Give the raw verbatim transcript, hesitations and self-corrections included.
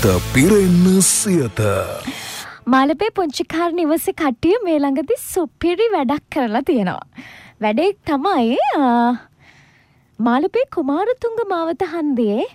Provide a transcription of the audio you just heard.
සිත පිරෙන්න සියත. මාළඹේ පුංචිකාර නිවසේ කට්ටිය මේ ළඟදී සුපිරි වැඩක් කරලා තියෙනවා. වැඩේ තමයි මාළඹේ කුමාරතුංග මාවත හන්දියේ